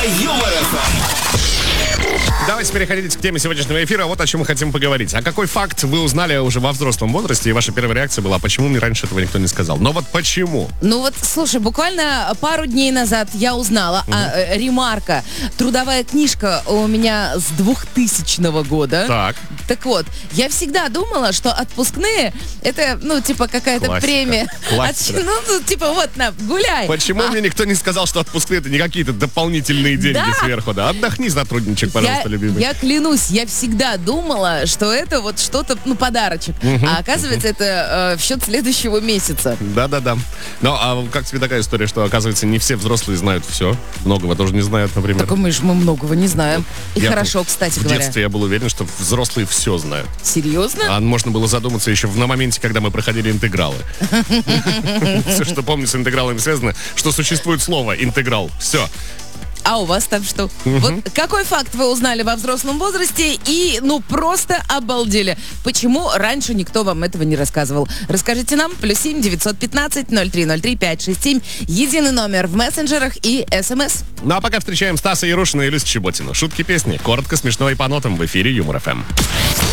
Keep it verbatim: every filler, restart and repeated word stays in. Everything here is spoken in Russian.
Юмор эф эм. Давайте переходить к теме сегодняшнего эфира. Вот о чем мы хотим поговорить. А какой факт вы узнали уже во взрослом возрасте, и ваша первая реакция была, почему мне раньше этого никто не сказал? Но вот почему? Ну вот, слушай, буквально пару дней назад я узнала, угу. а, э, ремарка, трудовая книжка у меня с двухтысячного года. Так. Так вот, я всегда думала, что отпускные, это, ну, типа, какая-то Классика. премия. Классика. От, ну, ну, типа, вот, на, гуляй. Почему а, мне никто не сказал, что отпускные это не какие-то дополнительные деньги Да. сверху, да? Отдохни, сотрудничек, пожалуйста, я, любимый. Я клянусь, я всегда думала, что это вот что-то, ну, подарочек. Угу. А оказывается, угу. это э, в счет следующего месяца. Да-да-да. Ну, а как тебе такая история, что, оказывается, не все взрослые знают все? Многого тоже не знают, например. Так мы же мы многого не знаем. И Я хорошо, кстати в говоря. В детстве я был уверен, что взрослые все знают. Серьезно? А можно было задуматься еще на моменте, когда мы проходили интегралы. Все, что помню с интегралами связано, что существует слово интеграл. Все. А у вас там что? Угу. Вот какой факт вы узнали во взрослом возрасте и, ну, просто обалдели? Почему раньше никто вам этого не рассказывал? Расскажите нам. Плюс семь девятьсот пятнадцать ноль три ноль три пять шесть семь. Единый номер в мессенджерах и СМС. Ну а пока встречаем Стаса Ярушина и Люсю Чеботину. Шутки, песни. Коротко, смешно и по нотам в эфире Юмор эф эм.